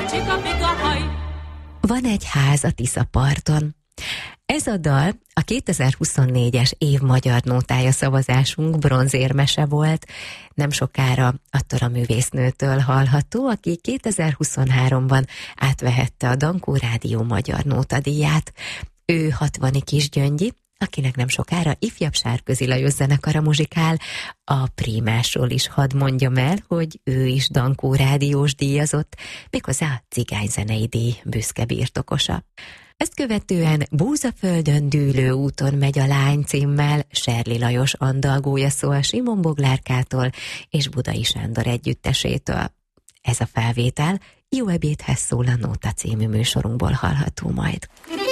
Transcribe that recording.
Van egy ház a Tiszaparton. Ez a dal a 2024-es év magyar nótája szavazásunk bronzérmese volt. Nem sokára attól a művésznőtől hallható, aki 2023-ban átvehette a Dankó Rádió magyar nótadíját. Ő 60 Kisgyöngyi, akinek nem sokára ifjabb Sárközi Lajos zenekara muzsikál. A Prímásról is hadd mondjam el, hogy ő is Dankó rádiós díjazott, méghozzá cigányzenei díj büszke birtokosa. Ezt követően Búzaföldön dűlő úton megy a lány címmel Serli Lajos andalgója szól Simon Boglárkától és Budai Sándor együttesétől. Ez a felvétel Jó ebédhez szól a Nóta című műsorunkból hallható majd.